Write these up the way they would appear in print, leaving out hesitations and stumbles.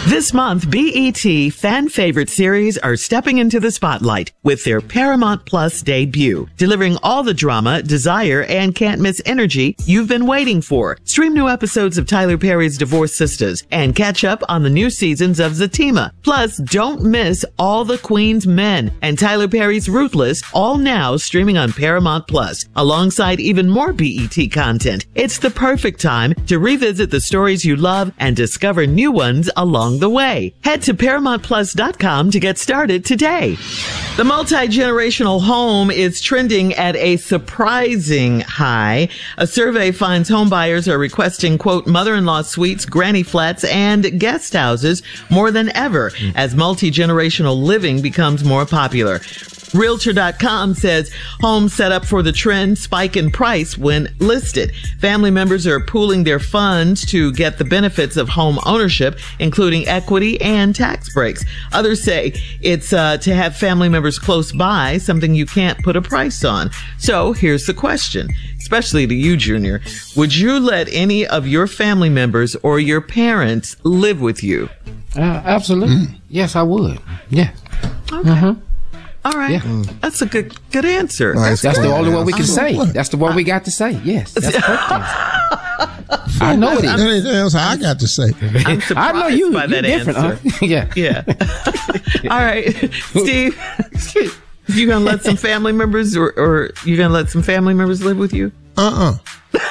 This month, BET fan favorite series are stepping into the spotlight with their Paramount Plus debut, delivering all the drama, desire, and can't miss energy you've been waiting for. Stream new episodes of Tyler Perry's Divorced Sisters and catch up on the new seasons of Zatima. Plus, don't miss All the Queen's Men and Tyler Perry's Ruthless, all now streaming on Paramount Plus, alongside even more BET content. It's the perfect time to revisit the stories you love and discover new ones along the way. Head to ParamountPlus.com to get started today. The multi-generational home is trending at a surprising high. A survey finds home buyers are requesting, quote, mother-in-law suites, granny flats, and guest houses more than ever as multi-generational living becomes more popular. Realtor.com says homes set up for the trend spike in price when listed. Family members are pooling their funds to get the benefits of home ownership, including equity and tax breaks. Others say it's to have family members close by, something you can't put a price on. So here's the question, especially to you, Junior. Would you let any of your family members or your parents live with you? Absolutely. Yes, I would. Yeah. Okay. All right. Yeah. That's a good answer. That's the only one we can say. That's the one we got to say. Yes. That's the perfect answer. I know it is. Anything else I got to say? I'm surprised I know you by that different, answer. Huh? Yeah. Yeah. All right. Steve, you going to let some family members or you going to let some family members live with you? Not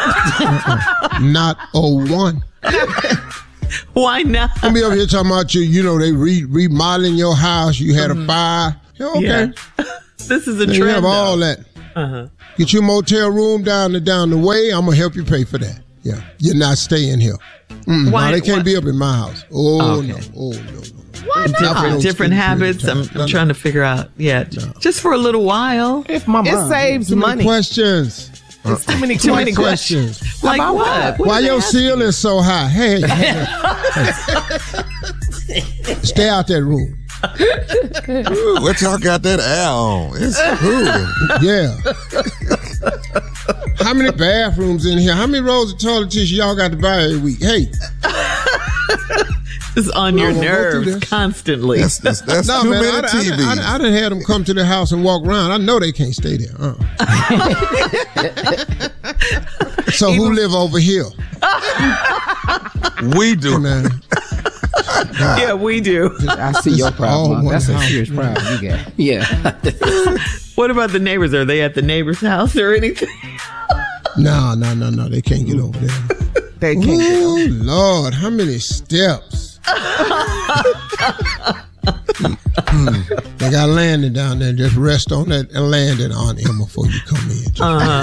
a one. Why not? I'll be over here talking about you know, they remodeling your house. You had a fire. Okay. Yeah. This is a trend. You have all that. Get your motel room down the way. I'm going to help you pay for that. Yeah. You're not staying here. Why, no, they can't be up in my house. Oh, okay. No. Oh, no. Why not? Different habits. I'm trying to figure out. Yeah. No. Just for a little while. If my mom. It saves money. Questions. There's too many questions. Like what? Why your ceiling so high? Hey. Stay out that room. Ooh, what y'all got that air on? It's cool. Yeah. How many bathrooms in here? How many rolls of toilet tissue y'all got to buy every week? Hey. It's on your nerves constantly. That's no, too many TVs. I done had them come to the house and walk around. I know they can't stay there. So who live over here? We do. Hey, man. Yeah, we do. I see your problem. That's a serious problem you got. Yeah. What about the neighbors? Are they at the neighbor's house or anything? No. They can't get over there. They can't get over. Oh, Lord. How many steps? They got a landing down there. Just rest on that landing on him before you come in.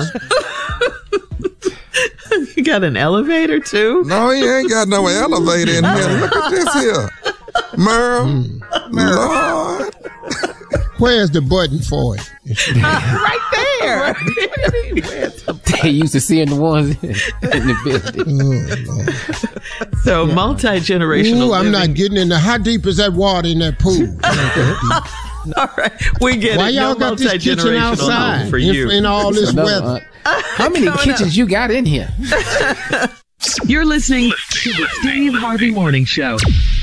You got an elevator too? No, he ain't got no elevator in here. Look at this here. Merle. Lord. Where's the button for it? Right there. They used to seeing the ones in the building. Oh, so multi-generational. Ooh, I'm not getting in there. How deep is that water in that pool? All right, we get Why it. y'all got this kitchen outside for you in all this weather? How many kitchens you got in here? You're listening to the Steve Harvey Morning Show.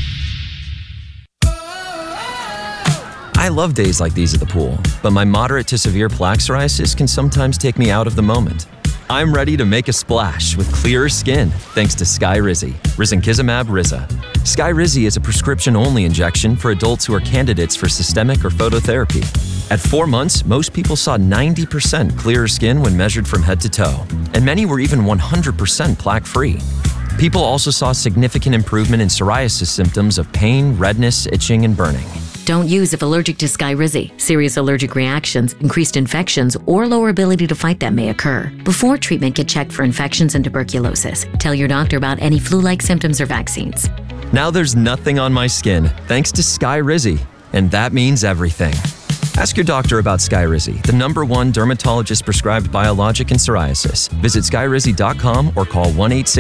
I love days like these at the pool, but my moderate to severe plaque psoriasis can sometimes take me out of the moment. I'm ready to make a splash with clearer skin thanks to Skyrizi, risankizumab Riza. Skyrizi is a prescription-only injection for adults who are candidates for systemic or phototherapy. At 4 months, most people saw 90% clearer skin when measured from head to toe, and many were even 100% plaque-free. People also saw significant improvement in psoriasis symptoms of pain, redness, itching, and burning. Don't use if allergic to Skyrizi. Serious allergic reactions, increased infections, or lower ability to fight them may occur. Before treatment, get checked for infections and tuberculosis. Tell your doctor about any flu-like symptoms or vaccines. Now there's nothing on my skin thanks to Skyrizi, and that means everything. Ask your doctor about Skyrizi, the #1 dermatologist-prescribed biologic in psoriasis. Visit Skyrizi.com or call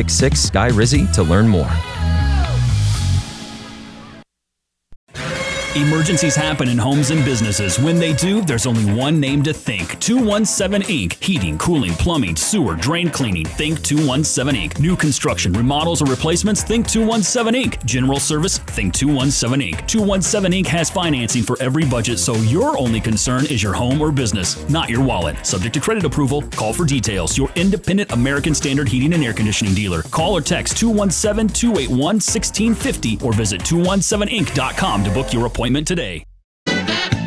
1-866-SKYRIZI to learn more. Emergencies happen in homes and businesses. When they do, there's only one name to think. 217 Inc. Heating, cooling, plumbing, sewer, drain cleaning. Think 217 Inc. New construction, remodels, or replacements. Think 217 Inc. General service. Think 217 Inc. 217 Inc. has financing for every budget, so your only concern is your home or business, not your wallet. Subject to credit approval. Call for details. Your independent American Standard Heating and Air Conditioning dealer. Call or text 217-281-1650 or visit 217inc.com to book your appointment today.